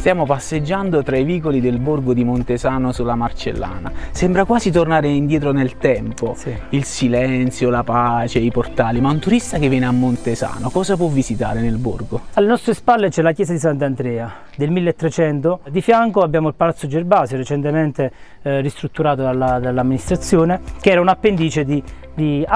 Stiamo passeggiando tra i vicoli del borgo di Montesano sulla Marcellana. Sembra quasi tornare indietro nel tempo. Sì. Il silenzio, la pace, i portali. Ma un turista che viene a Montesano, cosa può visitare nel borgo? Alle nostre spalle c'è la chiesa di Sant'Andrea del 1300. Di fianco abbiamo il Palazzo Gervasio, recentemente ristrutturato dall'amministrazione, che era un appendice di